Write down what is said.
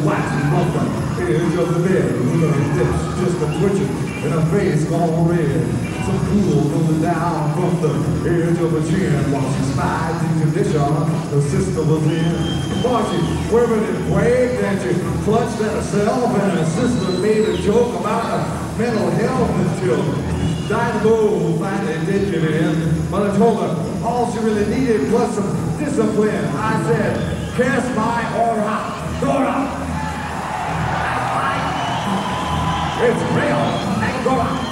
waxing from the edge of the bed. Her lips just a twitching and her face gone red. Some drool rolling down from the edge of her chin while she spied the condition her sister was in. While she quivered and quaked and she clutched at herself, and her sister made a joke about her mental health until Dynamo finally did get in. But I told her all she really needed was some discipline. I said, kiss my aura, Dora. It's real, Angora.